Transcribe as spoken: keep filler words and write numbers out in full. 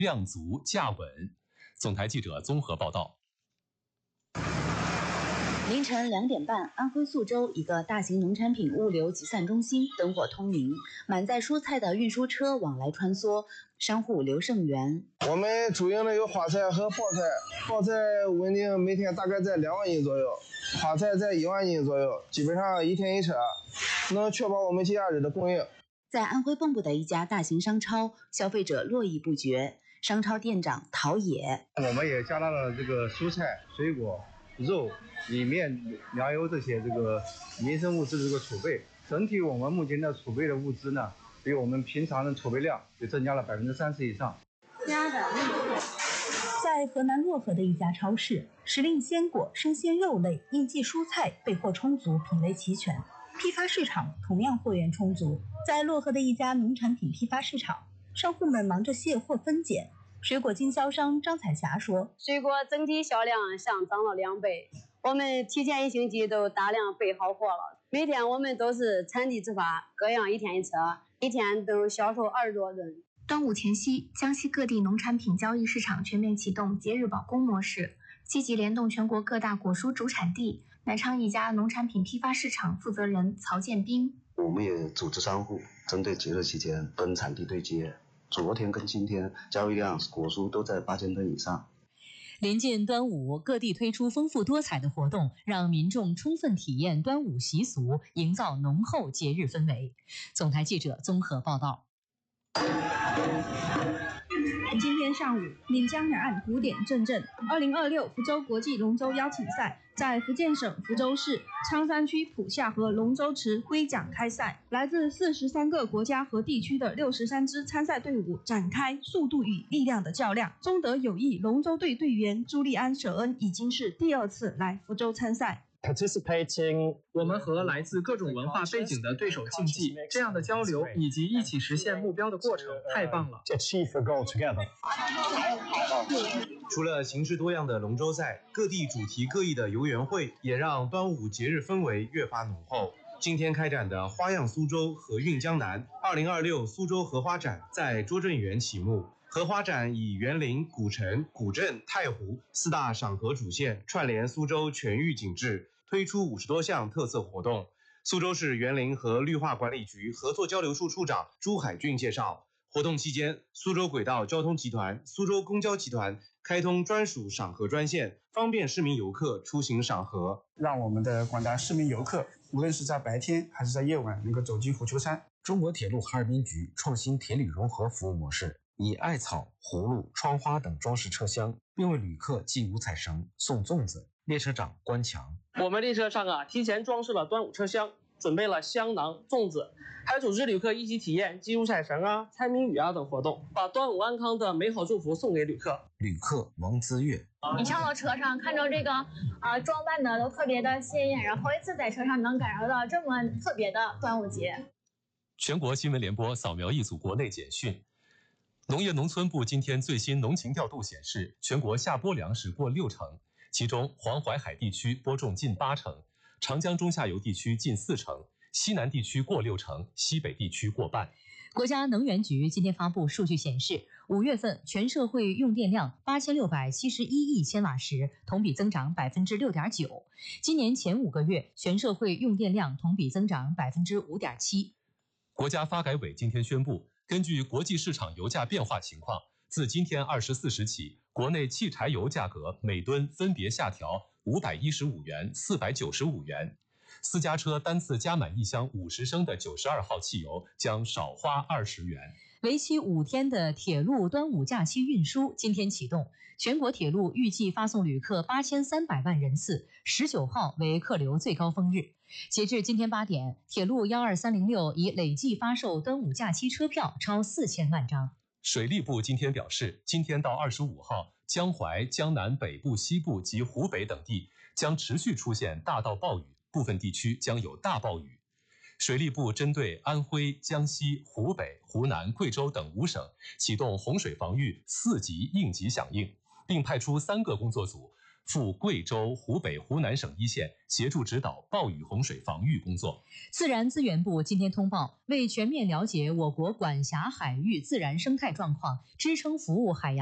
量足价稳。总台记者综合报道。 凌晨两点半，安徽宿州一个大型农产品物流集散中心灯火通明，满载蔬菜的运输车往来穿梭，商户刘胜元。 我们主营的有花菜和泡菜，泡菜稳定每天大概在两万斤左右，花菜在一万斤左右，基本上一天一车，能确保我们节假日的供应。 在安徽蚌埠的一家大型商超，消费者络绎不绝。商超店长陶冶， 我们也加大了这个蔬菜、水果、肉、米面、粮油这些这个民生物资的这个储备。整体我们目前的储备的物资呢，比我们平常的储备量就增加了百分之三十以上。 在河南漯河的一家超市，时令鲜果、生鲜肉类、应季蔬菜备货充足，品类齐全。批发市场同样货源充足。在漯河的一家农产品批发市场，商户们忙着卸货分拣。水果经销商张彩霞说：“ 水果整体销量上涨了两倍，我们提前一星期都大量备好货了。每天我们都是产地直发，各样一天一车，一天都销售二十多吨。” 端午前夕，江西各地农产品交易市场全面启动节日保供模式，积极联动全国各大果蔬主产地。南昌一家农产品批发市场负责人曹建兵：“ 我们也组织商户针对节日期间跟产地对接。昨天跟今天交易量果蔬都在八千吨以上。” 临近端午，各地推出丰富多彩的活动，让民众充分体验端午习俗，营造浓厚节日氛围。总台记者综合报道。 今天上午，闽江两岸鼓点阵阵。二零二六福州国际龙舟邀请赛在福建省福州市昌山区浦下河龙舟池挥桨开赛，来自四十三个国家和地区的六十三支参赛队伍展开速度与力量的较量。中德友谊龙舟队队员朱利安·舍恩已经是第二次来福州参赛。 Participating， 我们和来自各种文化背景的对手竞技，这样的交流以及一起实现目标的过程太棒了。 Achieve a goal together。 除了形式多样的龙舟赛，各地主题各异的游园会也让端午节日氛围越发浓厚。今天开展的花样苏州和韵江南二零二六苏州荷花展在拙政园启幕。荷花展以园林、古城、古镇、太湖四大赏荷主线串联苏州全域景致，推出五十多项特色活动。苏州市园林和绿化管理局合作交流处处长朱海俊介绍，活动期间，苏州轨道交通集团、苏州公交集团开通专属赏荷专线，方便市民游客出行赏荷， 让我们的广大市民游客，无论是在白天还是在夜晚，能够走进虎丘山。 中国铁路哈尔滨局创新铁旅融合服务模式，以艾草、葫芦、窗花等装饰车厢，并为旅客系五彩绳、送粽子。列车长关强： 我们列车上啊，提前装饰了端午车厢，准备了香囊、粽子，还组织旅客一起体验系五彩绳啊、猜谜语啊等活动，把端午安康的美好祝福送给旅客。 旅客王资月： 你上到车上，看着这个啊、呃、装扮的都特别的鲜艳，然后一次在车上能感受到这么特别的端午节。 全国新闻联播扫描一组国内简讯。农业农村部今天最新农情调度显示，全国夏播粮食过六成，其中黄淮海地区播种近八成，长江中下游地区近四成，西南地区过六成，西北地区过半。 国家能源局今天发布数据显示，五月份全社会用电量八千六百七十一亿千瓦时，同比增长百分之六点九。今年前五个月，全社会用电量同比增长百分之五点七。 国家发改委今天宣布，根据国际市场油价变化情况，自今天二十四时起，国内汽柴油价格每吨分别下调五百一十五元、四百九十五元。私家车单次加满一箱五十升的九十二号汽油将少花二十元。 为期五天的铁路端午假期运输今天启动，全国铁路预计发送旅客八千三百万人次，十九号为客流最高峰日。截至今天八点，铁路一二三零六已累计发售端午假期车票超四千万张。 水利部今天表示，今天到二十五号，江淮、江南北部、西部及湖北等地将持续出现大到暴雨，部分地区将有大暴雨。水利部针对安徽、江西、湖北、湖南、贵州等五省启动洪水防御四级应急响应，并派出三个工作组， 赴贵州、湖北、湖南省一线协助指导暴雨洪水防御工作。 自然资源部今天通报，为全面了解我国管辖海域自然生态状况，支撑服务海洋